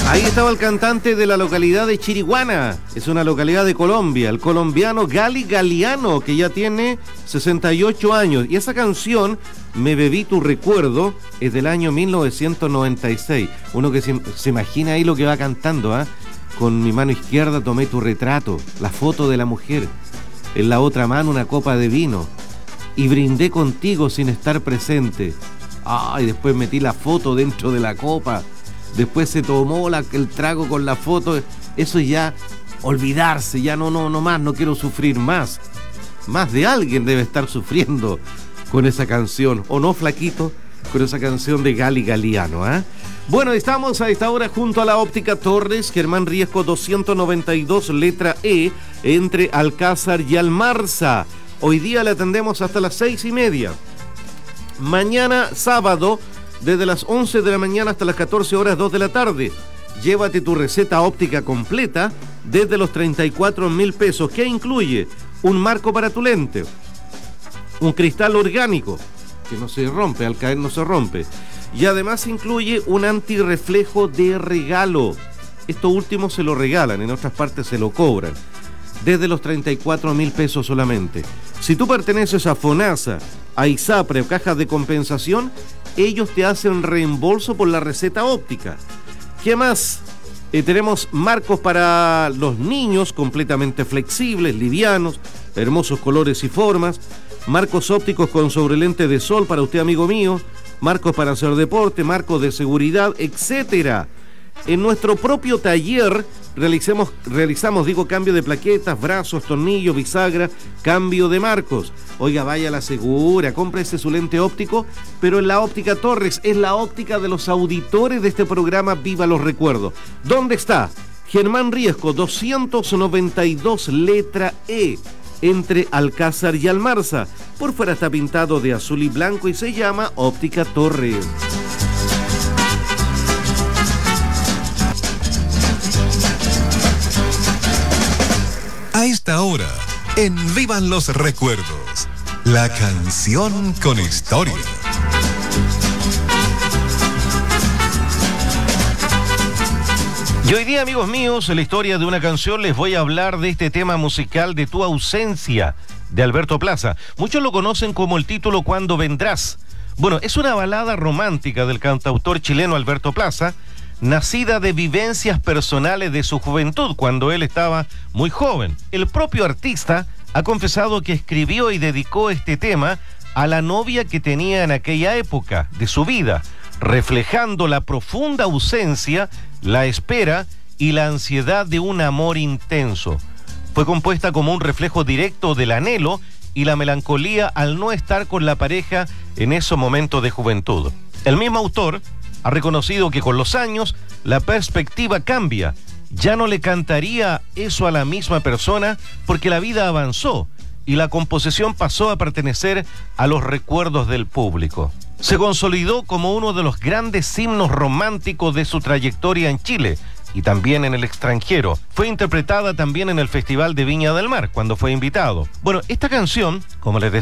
Ahí estaba el cantante de la localidad de Chiriguana, es una localidad de Colombia, el colombiano Gali Galiano, que ya tiene 68 años. Y esa canción, Me bebí tu recuerdo, es del año 1996. Uno que se imagina ahí lo que va cantando, ¿ah? Con mi mano izquierda tomé tu retrato, la foto de la mujer, en la otra mano una copa de vino, y brindé contigo sin estar presente. Y después metí la foto dentro de la copa. Después se tomó el trago con la foto. Eso ya, olvidarse, ya no más, no quiero sufrir más. Más de alguien debe estar sufriendo con esa canción, ¿o no, flaquito? Con esa canción de Gali Galiano, ¿eh? Bueno, estamos a esta hora junto a la Óptica Torres, Germán Riesco 292, letra E, entre Alcázar y Almarza. Hoy día le atendemos hasta las 6:30. Mañana, sábado, desde las 11 de la mañana hasta las 14 horas 2 de la tarde. Llévate tu receta óptica completa desde los 34.000 pesos, que incluye un marco para tu lente, un cristal orgánico, que no se rompe, al caer no se rompe, y además incluye un antirreflejo de regalo. Esto último se lo regalan, en otras partes se lo cobran, desde los 34.000 pesos solamente. Si tú perteneces a FONASA, a ISAPRE o cajas de compensación, ellos te hacen reembolso por la receta óptica. ¿Qué más? Tenemos marcos para los niños completamente flexibles, livianos, hermosos colores y formas, marcos ópticos con sobrelente de sol para usted, amigo mío, marcos para hacer deporte, marcos de seguridad, etcétera. En nuestro propio taller realizamos cambio de plaquetas, brazos, tornillos, bisagra, cambio de marcos. Oiga, vaya a la segura, cómprese su lente óptico, pero en la Óptica Torres, es la óptica de los auditores de este programa Viva los Recuerdos. ¿Dónde está? Germán Riesco 292, letra E, entre Alcázar y Almarza. Por fuera está pintado de azul y blanco y se llama Óptica Torres. A esta hora, en Vivan los Recuerdos, la canción con historia. Y hoy día, amigos míos, en la historia de una canción les voy a hablar de este tema musical de Tu ausencia, de Alberto Plaza. Muchos lo conocen como el título Cuándo vendrás. Bueno, es una balada romántica del cantautor chileno Alberto Plaza, nacida de vivencias personales de su juventud, cuando él estaba muy joven. El propio artista ha confesado que escribió y dedicó este tema a la novia que tenía en aquella época de su vida, reflejando la profunda ausencia, la espera y la ansiedad de un amor intenso. Fue compuesta como un reflejo directo del anhelo y la melancolía al no estar con la pareja en esos momentos de juventud. El mismo autor ha reconocido que con los años la perspectiva cambia. Ya no le cantaría eso a la misma persona porque la vida avanzó y la composición pasó a pertenecer a los recuerdos del público. Se consolidó como uno de los grandes himnos románticos de su trayectoria en Chile y también en el extranjero. Fue interpretada también en el Festival de Viña del Mar cuando fue invitado. Bueno, esta canción, como les decía,